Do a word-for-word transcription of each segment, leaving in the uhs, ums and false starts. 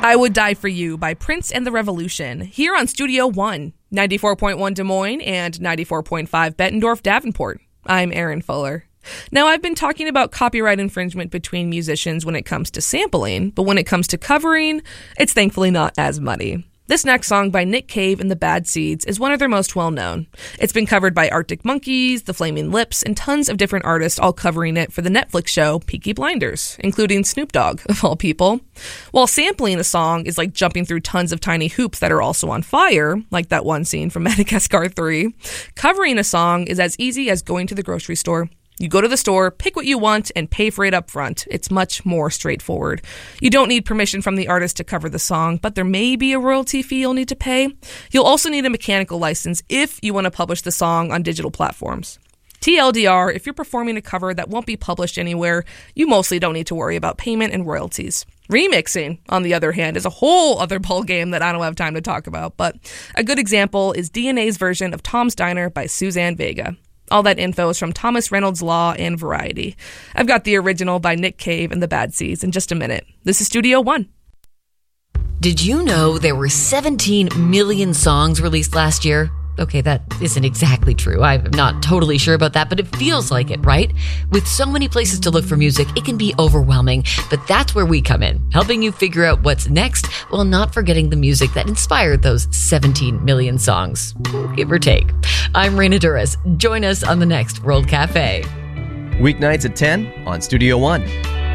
I Would Die For You by Prince and the Revolution, here on Studio One, ninety-four point one Des Moines and ninety-four point five Bettendorf Davenport. I'm Erin Fuller. Now, I've been talking about copyright infringement between musicians when it comes to sampling, but when it comes to covering, it's thankfully not as muddy. This next song by Nick Cave and the Bad Seeds is one of their most well-known. It's been covered by Arctic Monkeys, The Flaming Lips, and tons of different artists all covering it for the Netflix show Peaky Blinders, including Snoop Dogg, of all people. While sampling a song is like jumping through tons of tiny hoops that are also on fire, like that one scene from Madagascar three, covering a song is as easy as going to the grocery store. You go to the store, pick what you want, and pay for it up front. It's much more straightforward. You don't need permission from the artist to cover the song, but there may be a royalty fee you'll need to pay. You'll also need a mechanical license if you want to publish the song on digital platforms. T L D R, if you're performing a cover that won't be published anywhere, you mostly don't need to worry about payment and royalties. Remixing, on the other hand, is a whole other ballgame that I don't have time to talk about, but a good example is D N A's version of Tom's Diner by Suzanne Vega. All that info is from Thomas Reynolds Law and Variety. I've got the original by Nick Cave and the Bad Seeds in just a minute. This is Studio One. Did you know there were seventeen million songs released last year? Okay, that isn't exactly true. I'm not totally sure about that, but it feels like it, right? With so many places to look for music, it can be overwhelming, but that's where we come in, helping you figure out what's next while not forgetting the music that inspired those seventeen million songs, give or take. I'm Raina Duras. Join us on the next World Cafe. Weeknights at ten on Studio One.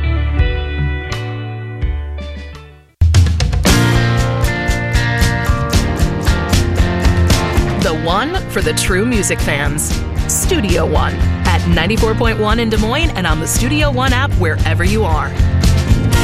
The one for the true music fans. Studio One at ninety-four point one in Des Moines and on the Studio One app wherever you are.